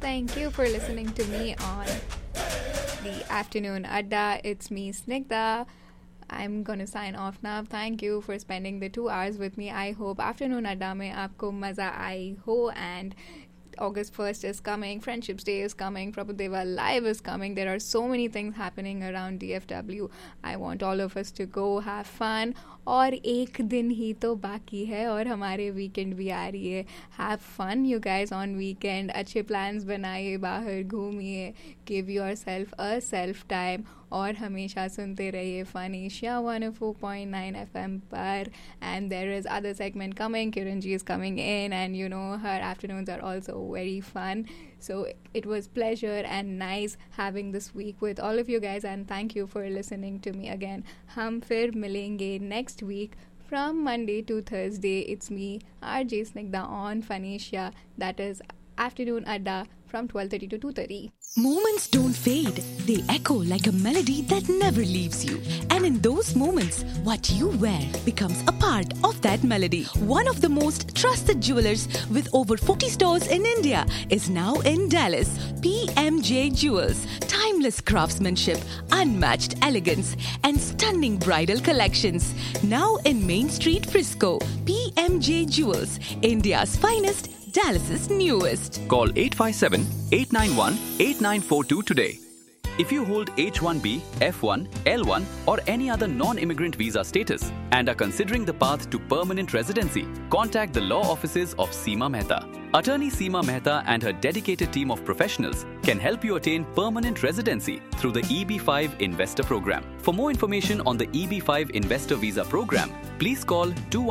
Thank you for listening to me on the Afternoon Adda. It's me, Snigdha. I'm going to sign off now. Thank you for spending the 2 hours with me. I hope Afternoon Adda mein aapko maza aayi ho, and August 1st is coming, Friendships Day is coming, Prabhudeva Live is coming. There are so many things happening around DFW. I want all of us to go have fun. और एक दिन ही तो बाकी है और हमारे weekend भी आ रही है. Have fun you guys on weekend. अच्छे प्लान्स बनाइए, बाहर घूमिए, give your self a self time और हमेशा सुनते रहिए फन एशिया 104.9 FM पर. And there is other segment coming. Kiran ji is coming in and you know her afternoons are also very fun. So it was pleasure and nice having this week with all of you guys, and thank you for listening to me again. Hum fir milenge next week from Monday to Thursday. It's me, RJ Snigdha, on Phanesia. That is Afternoon Adda from 12:30 to 2:30. Moments don't fade. They echo like a melody that never leaves you. And in those moments, what you wear becomes a part of that melody. One of the most trusted jewelers with over 40 stores in India is now in Dallas. PMJ Jewels. Timeless craftsmanship, unmatched elegance, and stunning bridal collections. Now in Main Street, Frisco. PMJ Jewels. India's finest, Dallas's newest. Call 857-891-8942 today. If you hold H-1B, F-1, L-1 or any other non-immigrant visa status and are considering the path to permanent residency, contact the law offices of Seema Mehta. Attorney Seema Mehta and her dedicated team of professionals can help you attain permanent residency through the EB-5 Investor Program. For more information on the EB-5 Investor Visa Program, please call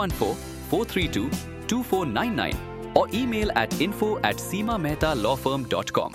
214-432-2499 or email at info@seemamehtalaw.com.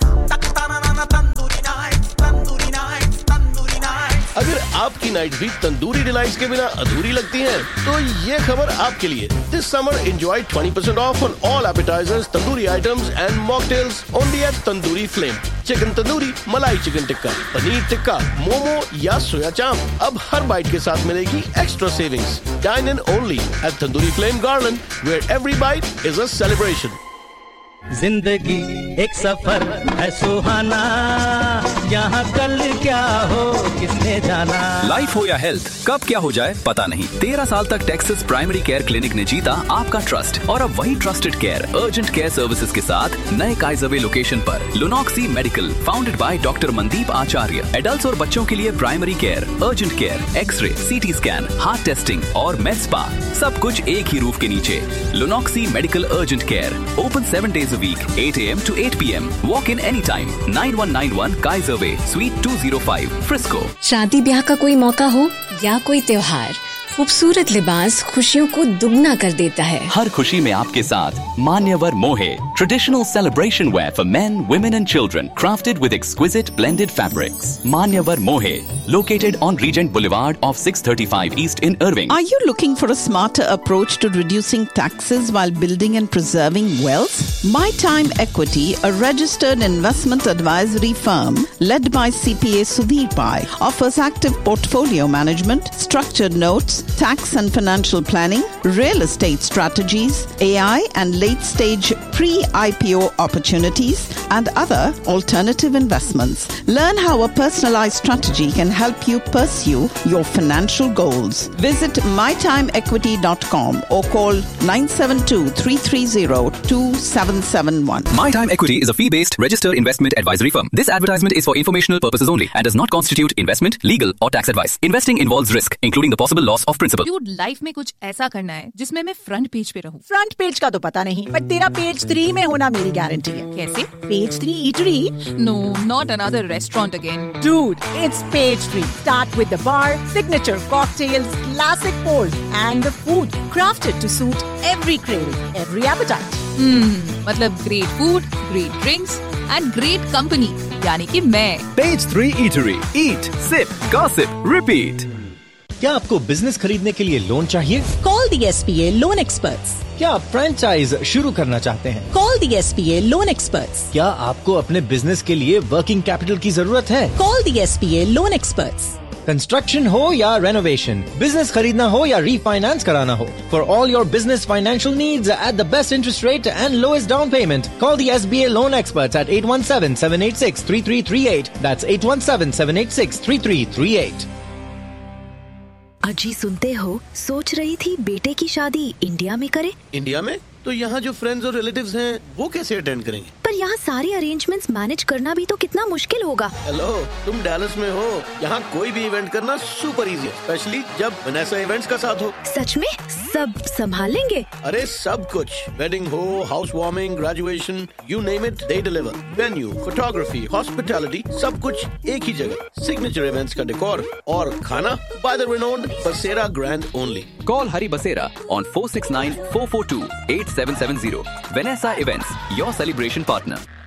अगर आपकी night भी tandoori delights के बिना अधूरी लगती है, तो ये खबर आपके लिए. This summer enjoy 20% off on all appetizers, tandoori items and mocktails only at Tandoori Flame. Chicken tandoori, मलाई चिकन टिक्का, पनीर टिक्का, मोमो या सोया चाप, अब हर बाइट के साथ मिलेगी extra savings. Dine in only at Tandoori Flame Garland, where every bite is a celebration. जिंदगी एक सफर है सुहाना, यहाँ कल क्या हो किसने जाना. लाइफ हो या हेल्थ, कब क्या हो जाए पता नहीं. 13 साल तक टेक्सास प्राइमरी केयर क्लिनिक ने जीता आपका ट्रस्ट, और अब वही trusted care urgent care services के साथ नए काइजरवे लोकेशन पर. लुनॉक्सी medical, founded by doctor Mandeep Acharya. Adults और बच्चों के लिए primary care, urgent care, x ray, CT scan, heart testing और med spa, सब कुछ एक ही रूफ के नीचे. लुनॉक्सी medical urgent care, open 7 days a week, 8 AM to 8 PM. Walk in anytime. 9191 Kaiser Way, Suite 205, Frisco. शादी ब्याह का कोई मौका हो या कोई त्योहार, खूबसूरत लिबास खुशियों को दुगना कर देता है. हर खुशी में आपके साथ मान्यवर मोहे, traditional celebration wear for men, women and children, crafted with exquisite blended fabrics. Manyavar Mohe, located on Regent Boulevard off 635 East in Irving. Are you looking for a smarter approach to reducing taxes while building and preserving wealth? My Time Equity, a registered investment advisory firm led by CPA Sudhir Pai, offers active portfolio management, structured notes, tax and financial planning, real estate strategies, AI and late-stage pre-IPO opportunities, and other alternative investments. Learn how a personalized strategy can help you pursue your financial goals. Visit mytimeequity.com or call 972-330-2771. My Time Equity is a fee-based registered investment advisory firm. This advertisement is for informational purposes only and does not constitute investment, legal or tax advice. Investing involves risk, including the possible loss of principal. Dude, life में कुछ ऐसा करना है जिसमें मैं front page पे रहूं. Front page का तो पता नहीं, पर तेरा पेज 3 में होना मेरी गारंटी है. कैसे? Page 3 eatery? No, not another restaurant again. Dude, it's page 3. Start with the bar, signature cocktails, classic pours, and the food crafted to suit every craving, every appetite. मतलब great food, great drinks and great company. यानी कि मैं. Page 3 Eatery. Eat, sip, gossip, repeat. क्या आपको business खरीदने के लिए loan चाहिए? Call the SPA Loan Experts. क्या आप फ्रेंचाइज शुरू करना चाहते हैं? Call the SPA Loan Experts. क्या आपको अपने बिजनेस के लिए वर्किंग कैपिटल की जरूरत है? Call the SPA Loan Experts. Construction हो या रेनोवेशन, बिजनेस खरीदना हो या रीफाइनेंस कराना हो, for all your business financial needs at the best interest rate and lowest down payment, call the SBA loan experts eight 817-786-3338. That's 817-786-3338. अजी सुनते हो, सोच रही थी बेटे की शादी इंडिया में करे। इंडिया में? तो यहाँ जो फ्रेंड्स और रिलेटिव्स हैं वो कैसे अटेंड करेंगे? पर यहाँ सारे अरेंजमेंट्स मैनेज करना भी तो कितना मुश्किल होगा। हेलो, तुम डैलस में हो, यहाँ कोई भी इवेंट करना सुपर इजी है, स्पेशली जब वनेसा इवेंट्स का साथ हो। सच में? सब संभाल लेंगे? अरे सब कुछ, वेडिंग हो, house warming, graduation, you name it, they deliver. Venue, photography, hospitality, सब कुछ एक ही जगह। सिग्नेचर इवेंट्स का डेकोर और खाना बाय द रिनोन्ड बसेरा grand only. Call Hari Basera on 469-442-8770. Vanessa Events, your celebration partner.